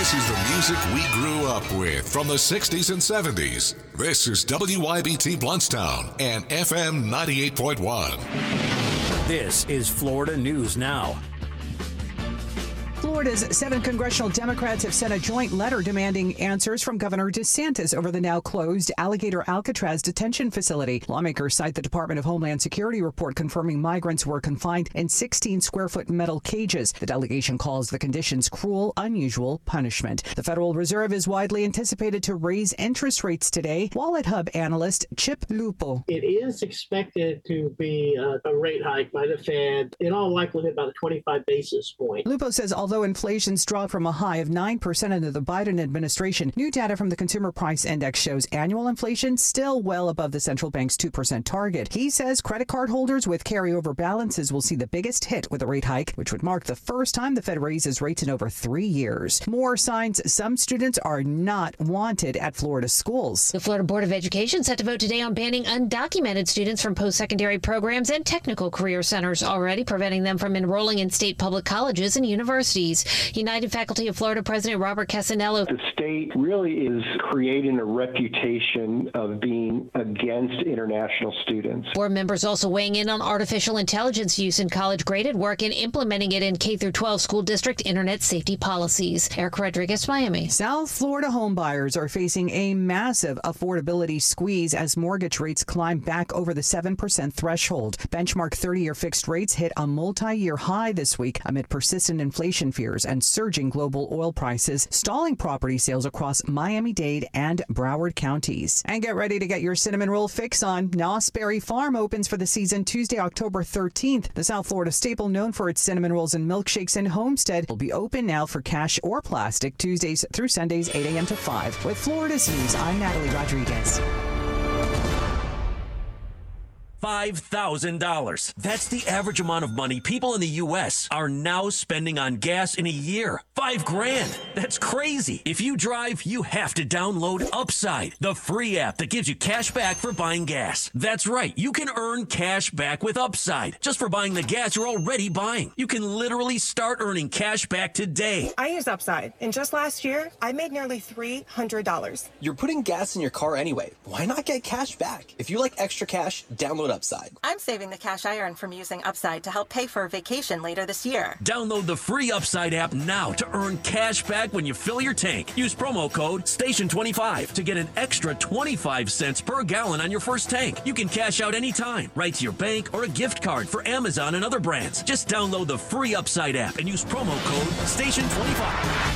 This is the music we grew up with from the 60s and 70s. This is WYBT Bluntstown and FM 98.1. This is Florida News Now. Florida's 7 congressional Democrats have sent a joint letter demanding answers from Governor DeSantis over the now closed Alligator Alcatraz detention facility. Lawmakers cite the Department of Homeland Security report confirming migrants were confined in 16-square-foot metal cages. The delegation calls the conditions cruel, unusual punishment. The Federal Reserve is widely anticipated to raise interest rates today. Wallet Hub analyst Chip Lupo. It is expected to be a rate hike by the Fed, in all likelihood about a 25 basis point. Lupo says although inflation's dropped from a high of 9% under the Biden administration, new data from the Consumer Price Index shows annual inflation still well above the central bank's 2% target. He says credit card holders with carryover balances will see the biggest hit with a rate hike, which would mark the first time the Fed raises rates in over 3 years. More signs some students are not wanted at Florida schools. The Florida Board of Education set to vote today on banning undocumented students from post-secondary programs and technical career centers, already preventing them from enrolling in state public colleges and universities. United Faculty of Florida President Robert Casanello. The state really is creating a reputation of being against international students. Board members also weighing in on artificial intelligence use in college-graded work and implementing it in K-12 school district internet safety policies. Eric Rodriguez, Miami. South Florida homebuyers are facing a massive affordability squeeze as mortgage rates climb back over the 7% threshold. Benchmark 30-year fixed rates hit a multi-year high this week amid persistent inflation fears and surging global oil prices, stalling property sales across Miami-Dade and Broward counties. And get ready to get your cinnamon roll fix on. Nosberry Farm opens for the season Tuesday, October 13th. The South Florida staple known for its cinnamon rolls and milkshakes in Homestead will be open now for cash or plastic Tuesdays through Sundays, 8 a.m. to 5. With Florida's News, I'm Natalie Rodriguez. $5,000. That's the average amount of money people in the U.S. are now spending on gas in a year. $5,000. That's crazy. If you drive, you have to download Upside, the free app that gives you cash back for buying gas. That's right. You can earn cash back with Upside just for buying the gas you're already buying. You can literally start earning cash back today. I use Upside, and just last year, I made nearly $300. You're putting gas in your car anyway. Why not get cash back? If you like extra cash, download Upside. I'm saving the cash I earn from using Upside to help pay for a vacation later this year. Download the free Upside app now to earn cash back when you fill your tank. Use promo code STATION25 to get an extra 25 cents per gallon on your first tank. You can cash out anytime, right to your bank or a gift card for Amazon and other brands. Just download the free Upside app and use promo code STATION25.